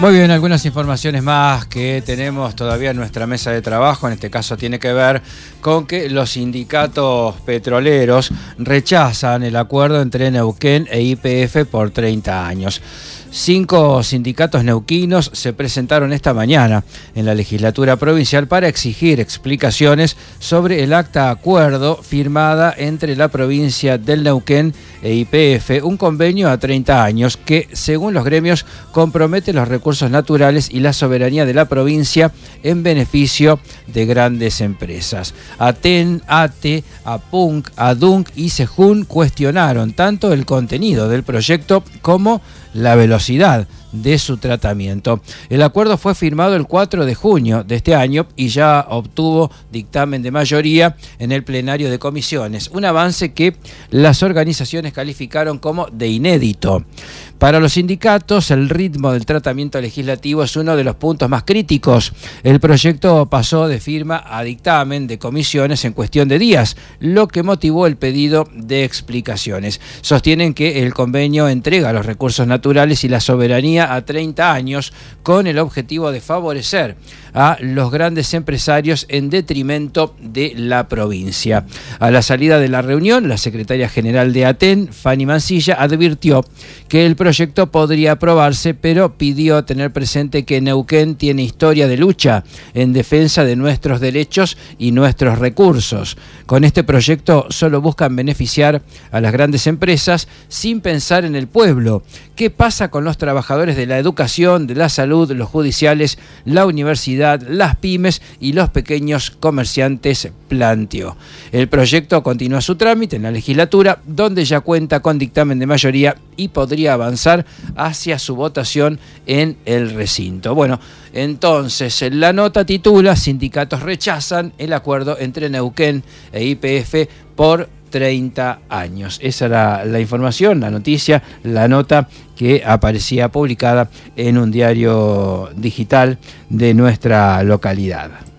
Muy bien, algunas informaciones más que tenemos todavía en nuestra mesa de trabajo. En este caso tiene que ver con que los sindicatos petroleros rechazan el acuerdo entre Neuquén e YPF por 30 años. 5 sindicatos neuquinos se presentaron esta mañana en la legislatura provincial para exigir explicaciones sobre el acta acuerdo firmada entre la provincia del Neuquén e YPF, un convenio a 30 años que, según los gremios, compromete los recursos naturales y la soberanía de la provincia en beneficio de grandes empresas. ATEN, ATE, APUNC, ADUNC y SEJUN cuestionaron tanto el contenido del proyecto como la velocidad de su tratamiento. El acuerdo fue firmado el 4 de junio de este año y ya obtuvo dictamen de mayoría en el plenario de comisiones, un avance que las organizaciones calificaron como de inédito. Para los sindicatos, el ritmo del tratamiento legislativo es uno de los puntos más críticos. El proyecto pasó de firma a dictamen de comisiones en cuestión de días, lo que motivó el pedido de explicaciones. Sostienen que el convenio entrega los recursos naturales y la soberanía a 30 años con el objetivo de favorecer a los grandes empresarios en detrimento de la provincia. A la salida de la reunión, la secretaria general de ATEN, Fanny Mancilla, advirtió que el proyecto podría aprobarse, pero pidió tener presente que Neuquén tiene historia de lucha en defensa de nuestros derechos y nuestros recursos. Con este proyecto solo buscan beneficiar a las grandes empresas sin pensar en el pueblo. ¿Qué pasa con los trabajadores de la educación, de la salud, los judiciales, la universidad, las pymes y los pequeños comerciantes? Planteó. El proyecto continúa su trámite en la legislatura, donde ya cuenta con dictamen de mayoría y podría avanzar hacia su votación en el recinto. Bueno, entonces la nota titula: Sindicatos rechazan el acuerdo entre Neuquén e YPF por 30 años. Esa era la información, la noticia, la nota que aparecía publicada en un diario digital de nuestra localidad.